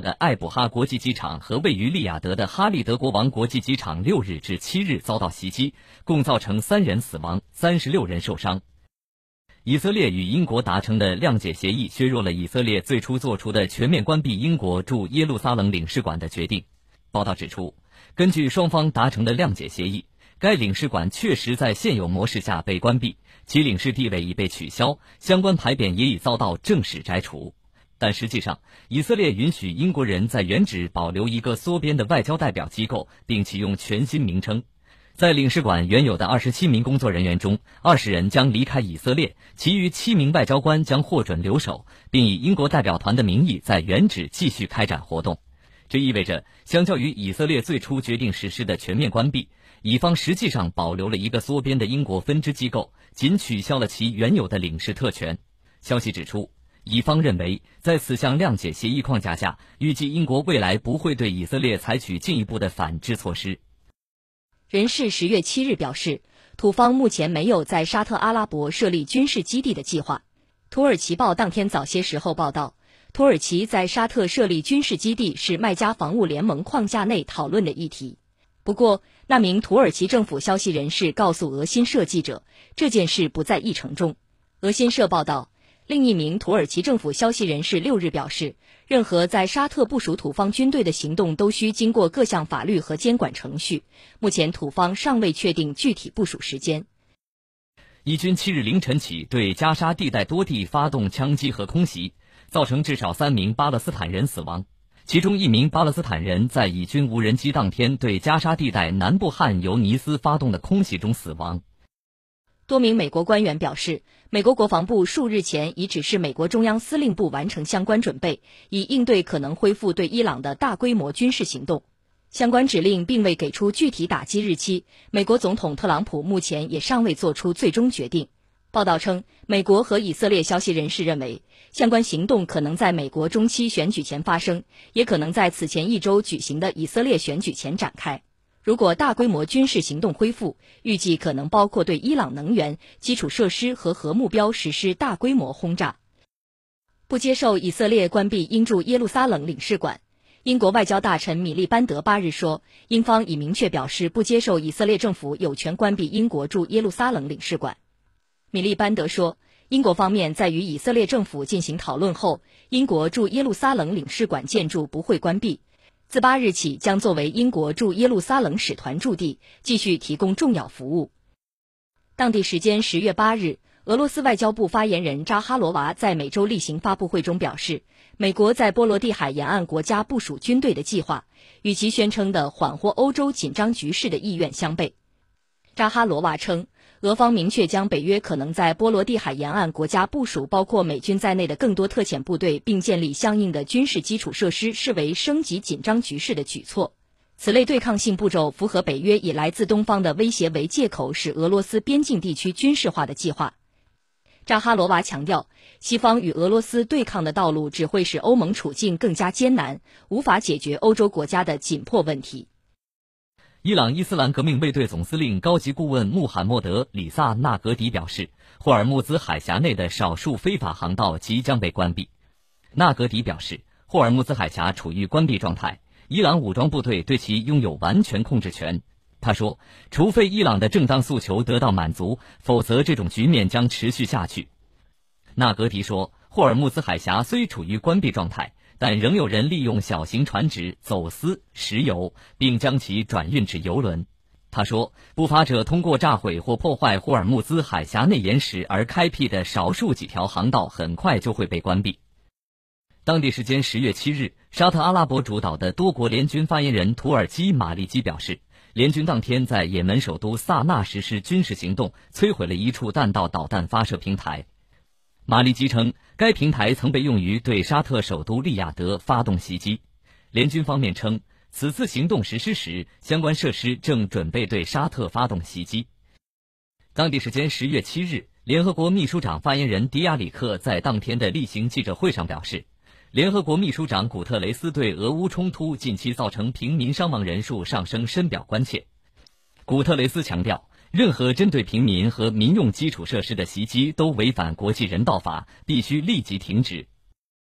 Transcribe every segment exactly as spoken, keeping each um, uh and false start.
的艾卜哈国际机场和位于利雅得的哈利德国王国际机场六日至七日遭到袭击，共造成三人死亡，三十六人受伤。以色列与英国达成的谅解协议削弱了以色列最初做出的全面关闭英国驻耶路撒冷领事馆的决定。报道指出，根据双方达成的谅解协议，该领事馆确实在现有模式下被关闭，其领事地位已被取消，相关牌匾也已遭到正式摘除。但实际上，以色列允许英国人在原址保留一个缩编的外交代表机构，并启用全新名称。在领事馆原有的二十七名工作人员中，二十人将离开以色列，其余七名外交官将获准留守，并以英国代表团的名义在原址继续开展活动。这意味着，相较于以色列最初决定实施的全面关闭，以方实际上保留了一个缩编的英国分支机构，仅取消了其原有的领事特权。消息指出，以方认为，在此项谅解协议框架下，预计英国未来不会对以色列采取进一步的反制措施。 人士十月七日表示，土方目前没有在沙特阿拉伯设立军事基地的计划。土耳其报当天早些时候报道，土耳其在沙特设立军事基地是麦加防务联盟框架内讨论的议题。不过，那名土耳其政府消息人士告诉俄新社记者，这件事不在议程中。俄新社报道，另一名土耳其政府消息人士六日表示，任何在沙特部署土方军队的行动都需经过各项法律和监管程序，目前土方尚未确定具体部署时间。 以军七日凌晨起对加沙地带多地发动枪击和空袭，造成至少三名巴勒斯坦人死亡，其中一名巴勒斯坦人在以军无人机当天对加沙地带南部汉尤尼斯发动的空袭中死亡。 多名美国官员表示，美国国防部数日前已指示美国中央司令部完成相关准备，以应对可能恢复对伊朗的大规模军事行动。相关指令并未给出具体打击日期，美国总统特朗普目前也尚未做出最终决定。报道称，美国和以色列消息人士认为，相关行动可能在美国中期选举前发生，也可能在此前一周举行的以色列选举前展开。如果大规模军事行动恢复，预计可能包括对伊朗能源、基础设施和核目标实施大规模轰炸。不接受以色列关闭英驻耶路撒冷领事馆，英国外交大臣米利班德八日说，英方已明确表示不接受以色列政府有权关闭英国驻耶路撒冷领事馆。米利班德说，英国方面在与以色列政府进行讨论后，英国驻耶路撒冷领事馆建筑不会关闭，自八日起将作为英国驻耶路撒冷使团驻地，继续提供重要服务。当地时间十月八日，俄罗斯外交部发言人扎哈罗娃在每周例行发布会中表示，美国在波罗的海沿岸国家部署军队的计划，与其宣称的缓和欧洲紧张局势的意愿相悖。扎哈罗娃称，俄方明确将北约可能在波罗的海沿岸国家部署包括美军在内的更多特遣部队，并建立相应的军事基础设施，视为升级紧张局势的举措。此类对抗性步骤符合北约以来自东方的威胁为借口使俄罗斯边境地区军事化的计划。扎哈罗娃强调，西方与俄罗斯对抗的道路只会使欧盟处境更加艰难，无法解决欧洲国家的紧迫问题。 伊朗伊斯兰革命卫队总司令高级顾问穆罕默德·里萨纳格迪表示，霍尔木兹海峡内的少数非法航道即将被关闭。纳格迪表示，霍尔木兹海峡处于关闭状态，伊朗武装部队对其拥有完全控制权。他说，除非伊朗的正当诉求得到满足，否则这种局面将持续下去。纳格迪说，霍尔木兹海峡虽处于关闭状态，但仍有人利用小型船只走私石油，并将其转运至油轮。他说，不法者通过炸毁或破坏霍尔木兹海峡内岩石而开辟的少数几条航道很快就会被关闭。当地时间十月七日，沙特阿拉伯主导的多国联军发言人土耳其马利基表示，联军当天在也门首都萨那实施军事行动，摧毁了一处弹道导弹发射平台。马利基称，该平台曾被用于对沙特首都利雅得发动袭击。联军方面称，此次行动实施时，相关设施正准备对沙特发动袭击。当地时间十月七日，联合国秘书长发言人迪亚里克在当天的例行记者会上表示，联合国秘书长古特雷斯对俄乌冲突近期造成平民伤亡人数上升深表关切。古特雷斯强调，任何针对平民和民用基础设施的袭击都违反国际人道法，必须立即停止。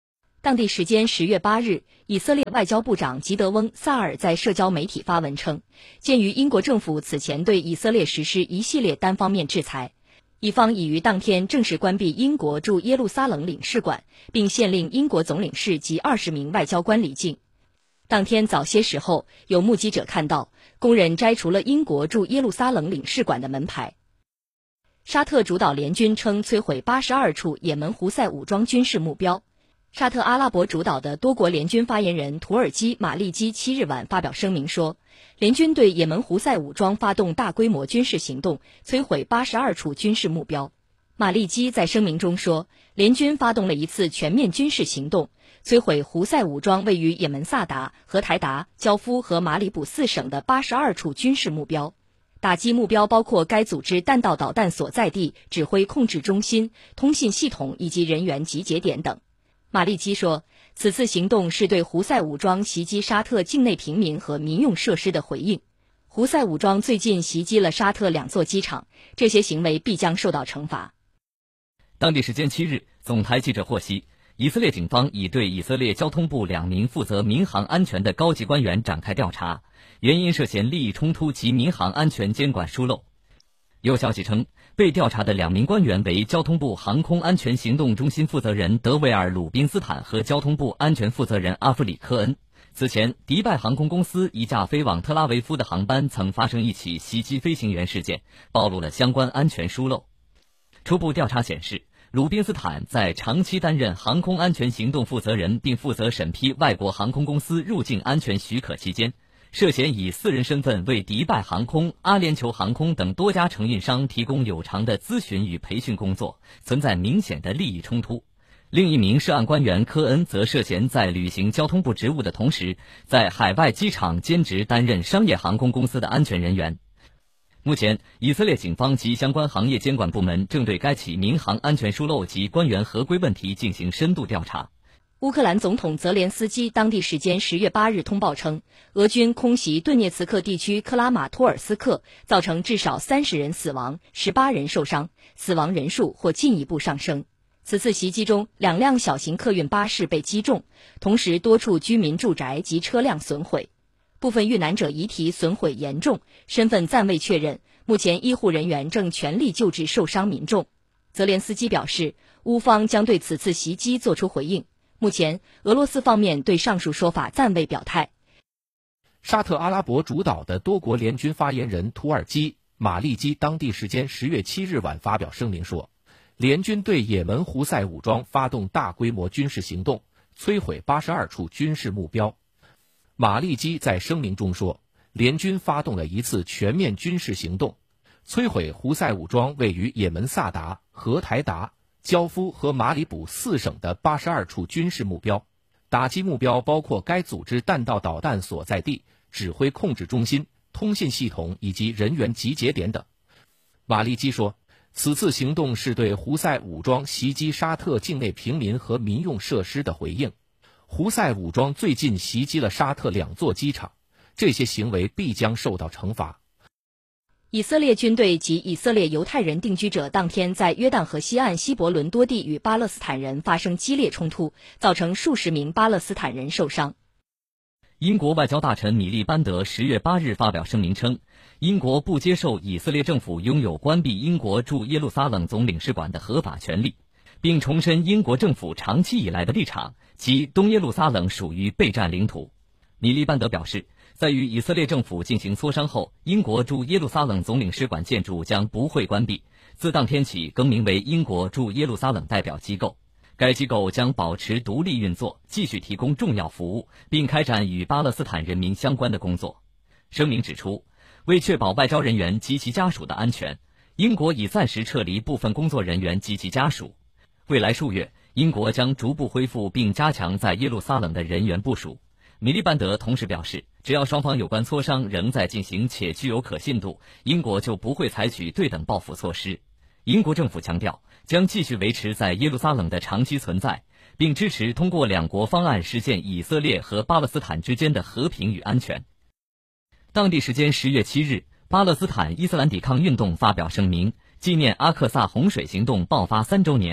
当地时间十月八日，以色列外交部长吉德翁·萨尔在社交媒体发文称，鉴于英国政府此前对以色列实施一系列单方面制裁，以方已于当天正式关闭英国驻耶路撒冷领事馆，并限令英国总领事及二十名外交官离境。当天早些时候，有目击者看到工人摘除了英国驻耶路撒冷领事馆的门牌。沙特主导联军称摧毁八十二处也门胡塞武装军事目标。沙特阿拉伯主导的多国联军发言人土耳其马利基七日晚发表声明说，联军对也门胡塞武装发动大规模军事行动，摧毁八十二处军事目标。马利基在声明中说，联军发动了一次全面军事行动，摧毁胡塞武装位于也门萨达、荷台达、焦夫和马里卜四省的八十二处军事目标。打击目标包括该组织弹道导弹所在地、指挥控制中心、通信系统以及人员集结点等。马利基说，此次行动是对胡塞武装袭击沙特境内平民和民用设施的回应。胡塞武装最近袭击了沙特两座机场，这些行为必将受到惩罚。 当地时间七日，总台记者获悉，以色列警方已对以色列交通部两名负责民航安全的高级官员展开调查，原因涉嫌利益冲突及民航安全监管疏漏。有消息称，被调查的两名官员为交通部航空安全行动中心负责人德维尔·鲁宾斯坦和交通部安全负责人阿弗里科恩。此前，迪拜航空公司一架飞往特拉维夫的航班曾发生一起袭击飞行员事件，暴露了相关安全疏漏。初步调查显示，鲁宾斯坦在长期担任航空安全行动负责人并负责审批外国航空公司入境安全许可期间，涉嫌以私人身份为迪拜航空、阿联酋航空等多家承运商提供有偿的咨询与培训工作，存在明显的利益冲突。另一名涉案官员科恩则涉嫌在履行交通部职务的同时，在海外机场兼职担任商业航空公司的安全人员。目前，以色列警方及相关行业监管部门正对该起民航安全疏漏及官员合规问题进行深度调查。 乌克兰总统泽连斯基当地时间十月八日通报称，俄军空袭顿涅茨克地区克拉马托尔斯克，造成至少三十人死亡，十八人受伤，死亡人数或进一步上升。此次袭击中，两辆小型客运巴士被击中，同时多处居民住宅及车辆损毁，部分遇难者遗体损毁严重，身份暂未确认。目前医护人员正全力救治受伤民众。泽连斯基表示，乌方将对此次袭击作出回应。目前，俄罗斯方面对上述说法暂未表态。 沙特阿拉伯主导的多国联军发言人土耳其马利基当地时间十月七日晚发表声明说，联军对也门胡塞武装发动大规模军事行动，摧毁八十二处军事目标。马利基在声明中说，联军发动了一次全面军事行动，摧毁胡塞武装位于也门萨达、荷台达、焦夫和马里卜四省的八十二处军事目标，打击目标包括该组织弹道导弹所在地、指挥控制中心、通信系统以及人员集结点等。马利基说，此次行动是对胡塞武装袭击沙特境内平民和民用设施的回应。胡塞武装最近袭击了沙特两座机场，这些行为必将受到惩罚。 以色列军队及以色列犹太人定居者当天在约旦河西岸希伯伦多地与巴勒斯坦人发生激烈冲突，造成数十名巴勒斯坦人受伤。 英国外交大臣米利班德十月八日发表声明称，英国不接受以色列政府拥有关闭英国驻耶路撒冷总领事馆的合法权利，并重申英国政府长期以来的立场，即东耶路撒冷属于备战领土。米利班德表示，在与以色列政府进行磋商后，英国驻耶路撒冷总领事馆建筑将不会关闭，自当天起更名为英国驻耶路撒冷代表机构。该机构将保持独立运作，继续提供重要服务，并开展与巴勒斯坦人民相关的工作。声明指出，为确保外交人员及其家属的安全，英国已暂时撤离部分工作人员及其家属。未来数月，英国将逐步恢复并加强在耶路撒冷的人员部署。米利班德同时表示，只要双方有关磋商仍在进行且具有可信度，英国就不会采取对等报复措施。英国政府强调，将继续维持在耶路撒冷的长期存在，并支持通过两国方案实现以色列和巴勒斯坦之间的和平与安全。当地时间十月七日，巴勒斯坦伊斯兰抵抗运动发表声明，纪念阿克萨洪水行动爆发三周年。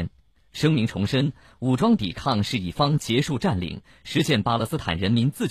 声明重申，武装抵抗是以方结束占领，实现巴勒斯坦人民自